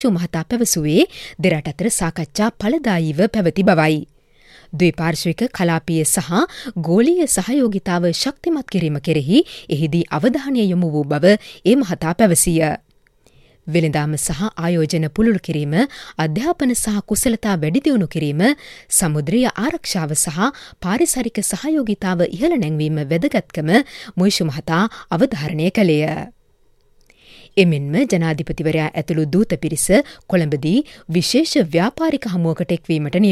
මහතා පැවසුවේ දෙරට අතර සාකච්ඡා ඵලදායීව පැවති බවයි. ද්විපාර්ශ්වික කලාපීය සහ ගෝලීය සහයෝගිතාව ශක්තිමත් කිරීම කෙරෙහි එහිදී අවධානය යොමු වූ බව ඒ මහතා පැවසිය. වෙළඳාම සහ ආයෝජන පුළුල් කිරීම, අධ්‍යාපන සහ කුසලතා වැඩි දියුණු කිරීම, සමුද්‍රීය ආරක්ෂාව සහ පාරිසරික සහයෝගිතාව ඉහළ නැංවීම වැදගත්කම මොයිෂු මහතා අවධාරණය කළේය. එමෙන්ම ජනාධිපතිවරයා ඇතුළු දූත පිරිස කොළඹදී විශේෂ ව්‍යාපාරික හමුවකට එක්වීමට